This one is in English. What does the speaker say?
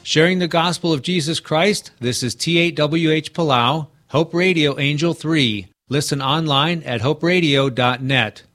Sharing the gospel of Jesus Christ, this is T8WH Palau, Hope Radio Angel 3. Listen online at hoperadio.net.